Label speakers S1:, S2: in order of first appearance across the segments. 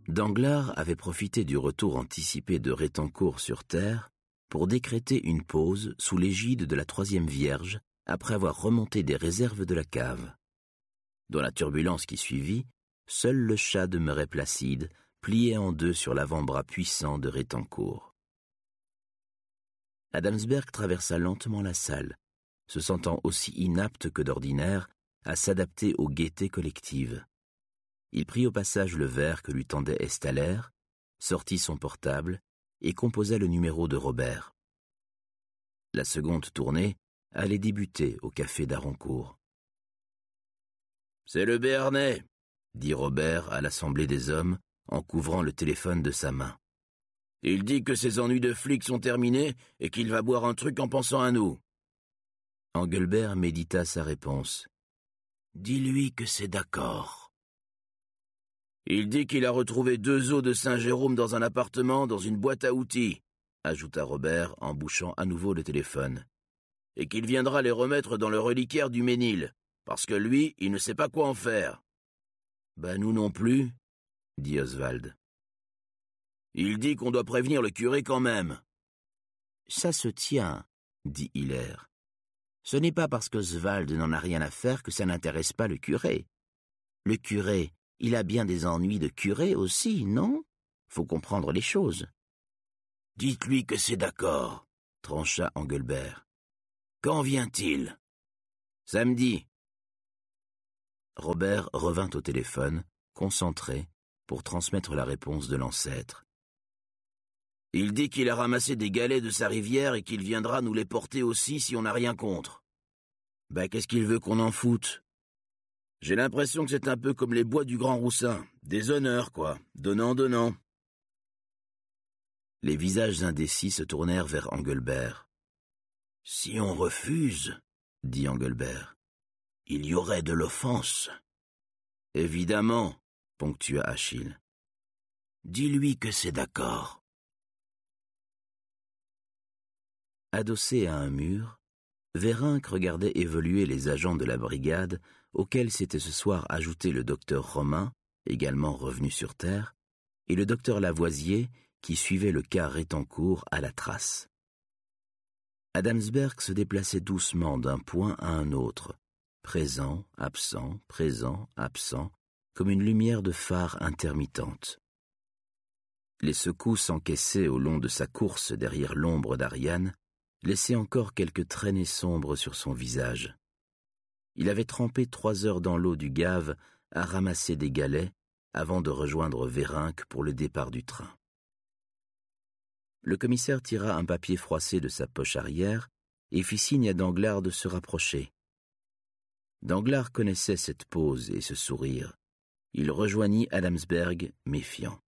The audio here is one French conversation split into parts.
S1: Danglars avait profité du retour anticipé de Rétancourt sur terre pour décréter une pause sous l'égide de la Troisième Vierge après avoir remonté des réserves de la cave. Dans la turbulence qui suivit, seul le chat demeurait placide, plié en deux sur l'avant-bras puissant de Rétancourt. Adamsberg traversa lentement la salle, se sentant aussi inapte que d'ordinaire à s'adapter aux gaietés collectives. Il prit au passage le verre que lui tendait Estaler, sortit son portable et composa le numéro de Robert. La seconde tournée allait débuter au café d'Aroncourt. « C'est le Béarnais », dit Robert à l'assemblée des hommes en couvrant le téléphone de sa main. « Il dit que ses ennuis de flic sont terminés et qu'il va boire un truc en pensant à nous. » Engelbert médita sa réponse. « Dis-lui que c'est d'accord. » Il dit qu'il a retrouvé 2 os de Saint-Jérôme dans un appartement, dans une boîte à outils, ajouta Robert en bouchant à nouveau le téléphone, et qu'il viendra les remettre dans le reliquaire du Ménil, parce que lui, il ne sait pas quoi en faire. Ben nous non plus, dit Oswald. Il dit qu'on doit prévenir le curé quand même. Ça se tient, dit Hilaire. Ce n'est pas parce qu'Oswald n'en a rien à faire que ça n'intéresse pas le curé. Le curé, il a bien des ennuis de curé aussi, non? Faut comprendre les choses. Dites-lui que c'est d'accord, trancha Engelbert. Quand vient-il? Samedi. Robert revint au téléphone, concentré, pour transmettre la réponse de l'ancêtre. Il dit qu'il a ramassé des galets de sa rivière et qu'il viendra nous les porter aussi si on n'a rien contre. Ben qu'est-ce qu'il veut qu'on en foute? J'ai l'impression que c'est un peu comme les bois du Grand Roussin, des honneurs, quoi, donnant. Les visages indécis se tournèrent vers Engelbert. « Si on refuse, dit Engelbert, il y aurait de l'offense. »« Évidemment, ponctua Achille. Dis-lui que c'est d'accord. » Adossé à un mur, Vérinck regardait évoluer les agents de la brigade, auxquels s'était ce soir ajouté le docteur Romain, également revenu sur terre, et le docteur Lavoisier, qui suivait le cas Rétancourt à la trace. Adamsberg se déplaçait doucement d'un point à un autre, présent, absent, comme une lumière de phare intermittente. Les secousses encaissées au long de sa course derrière l'ombre d'Ariane laissaient encore quelques traînées sombres sur son visage. Il avait trempé 3 heures dans l'eau du Gave à ramasser des galets avant de rejoindre Vérinck pour le départ du train. Le commissaire tira un papier froissé de sa poche arrière et fit signe à Danglars de se rapprocher. Danglars connaissait cette pose et ce sourire. Il rejoignit Adamsberg, méfiant.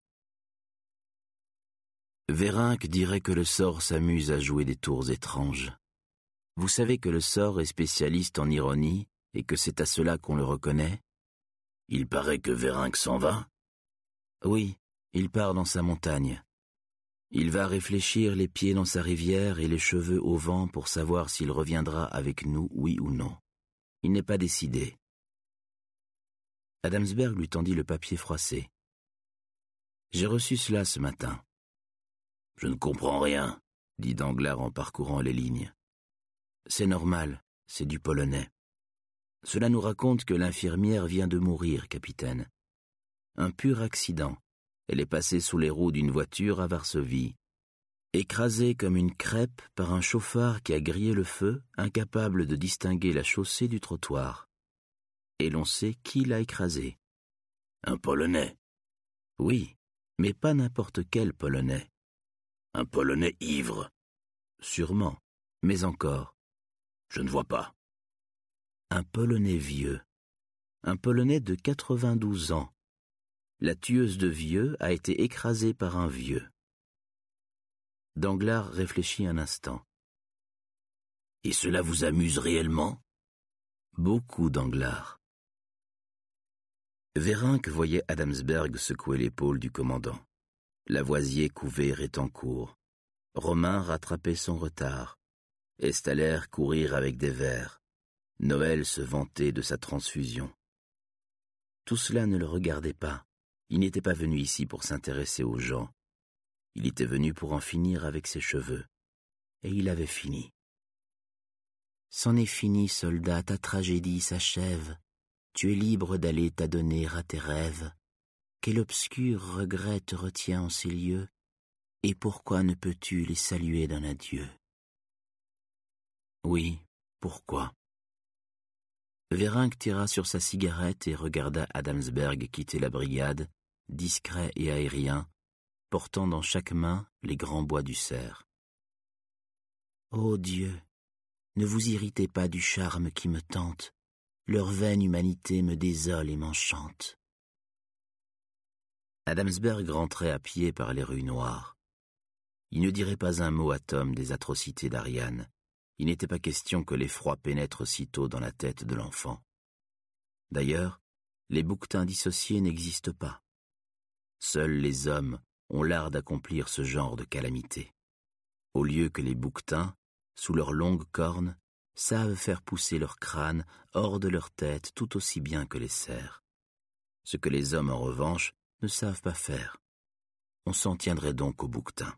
S1: Vérinck dirait que le sort s'amuse à jouer des tours étranges. Vous savez que le sort est spécialiste en ironie et que c'est à cela qu'on le reconnaît? Il paraît que Vérinck s'en va? Oui, il part dans sa montagne. Il va réfléchir les pieds dans sa rivière et les cheveux au vent pour savoir s'il reviendra avec nous, oui ou non. Il n'est pas décidé. Adamsberg lui tendit le papier froissé. J'ai reçu cela ce matin. Je ne comprends rien, dit Danglars en parcourant les lignes. C'est normal, c'est du polonais. Cela nous raconte que l'infirmière vient de mourir, capitaine. Un pur accident. Elle est passée sous les roues d'une voiture à Varsovie. Écrasée comme une crêpe par un chauffard qui a grillé le feu, incapable de distinguer la chaussée du trottoir. Et l'on sait qui l'a écrasée. Un Polonais. Oui, mais pas n'importe quel Polonais. Un Polonais ivre. Sûrement, mais encore. Je ne vois pas. Un Polonais vieux. Un Polonais de 92 ans. La tueuse de vieux a été écrasée par un vieux. Danglars réfléchit un instant. Et cela vous amuse réellement? Beaucoup, Danglars. Vérinck voyait Adamsberg secouer l'épaule du commandant. Lavoisier couvait Rétancourt. Romain rattrapait son retard. Estaler courir avec des verres. Noël se vantait de sa transfusion. Tout cela ne le regardait pas. Il n'était pas venu ici pour s'intéresser aux gens. Il était venu pour en finir avec ses cheveux. Et il avait fini. C'en est fini, soldat, ta tragédie s'achève. Tu es libre d'aller t'adonner à tes rêves. Quel obscur regret te retient en ces lieux, et pourquoi ne peux-tu les saluer d'un adieu? Oui, pourquoi? Vérinck tira sur sa cigarette et regarda Adamsberg quitter la brigade, discret et aérien, portant dans chaque main les grands bois du cerf. Ô Dieu, ne vous irritez pas du charme qui me tente, leur vaine humanité me désole et m'enchante. Adamsberg rentrait à pied par les rues noires. Il ne dirait pas un mot à Tom des atrocités d'Ariane. Il n'était pas question que l'effroi pénètre sitôt dans la tête de l'enfant. D'ailleurs, les bouquetins dissociés n'existent pas. Seuls les hommes ont l'art d'accomplir ce genre de calamité. Au lieu que les bouquetins, sous leurs longues cornes, savent faire pousser leur crâne hors de leur tête tout aussi bien que les cerfs. Ce que les hommes, en revanche, ne savent pas faire. On s'en tiendrait donc aux bouquetins.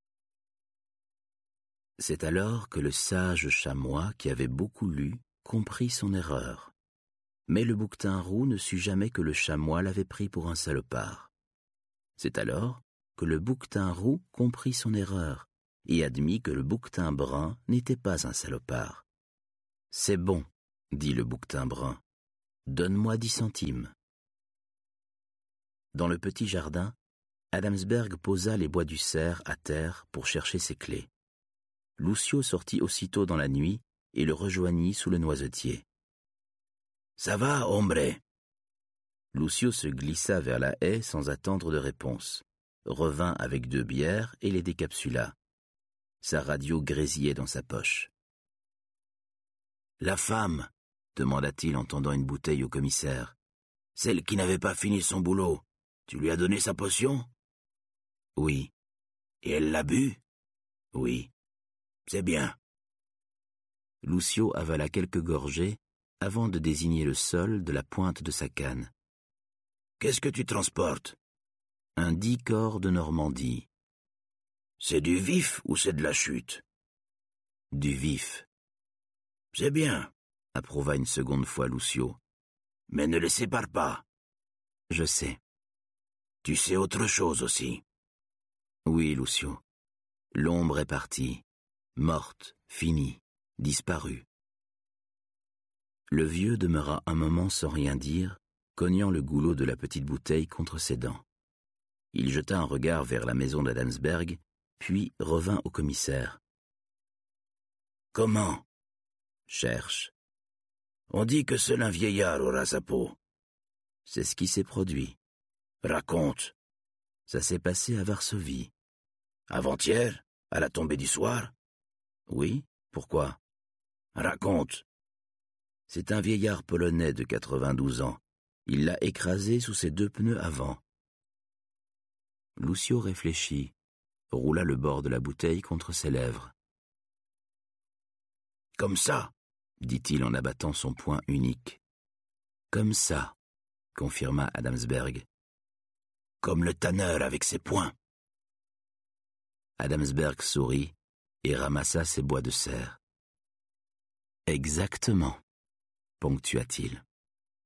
S1: C'est alors que le sage chamois, qui avait beaucoup lu, comprit son erreur. Mais le bouquetin roux ne sut jamais que le chamois l'avait pris pour un salopard. C'est alors que le bouquetin roux comprit son erreur et admit que le bouquetin brun n'était pas un salopard. « C'est bon, dit le bouquetin brun. Donne-moi 10 centimes. » Dans le petit jardin, Adamsberg posa les bois du cerf à terre pour chercher ses clés. Lucio sortit aussitôt dans la nuit et le rejoignit sous le noisetier. « Ça va, hombre ?» Lucio se glissa vers la haie sans attendre de réponse, revint avec 2 bières et les décapsula. Sa radio grésillait dans sa poche. « La femme ?» demanda-t-il en tendant une bouteille au commissaire. « Celle qui n'avait pas fini son boulot. Tu lui as donné sa potion ?»« Oui. »« Et elle l'a bu ?»« Oui. »« C'est bien. » Lucio avala quelques gorgées avant de désigner le sol de la pointe de sa canne. « Qu'est-ce que tu transportes ?»« Un 10 corps de Normandie. »« C'est du vif ou c'est de la chute ?»« Du vif. »« C'est bien, » approuva une seconde fois Lucio. « Mais ne les sépare pas. »« Je sais. »« Tu sais autre chose aussi. » Oui, Lucio. L'ombre est partie, morte, finie, disparue. Le vieux demeura un moment sans rien dire, cognant le goulot de la petite bouteille contre ses dents. Il jeta un regard vers la maison d'Adamsberg, puis revint au commissaire. « Comment ?»« Cherche. »« On dit que seul un vieillard aura sa peau. » « C'est ce qui s'est produit. »« Raconte. » »« Ça s'est passé à Varsovie. »« Avant-hier, à la tombée du soir ?»« Oui, pourquoi ?»« Raconte. » C'est un vieillard polonais de 92 ans. Il l'a écrasé sous ses 2 pneus avant. Lucio réfléchit, roula le bord de la bouteille contre ses lèvres. « Comme ça ?» dit-il en abattant son poing unique. « Comme ça », confirma Adamsberg. « Comme le tanneur avec ses poings. » Adamsberg sourit et ramassa ses bois de cerf. « Exactement, ponctua-t-il.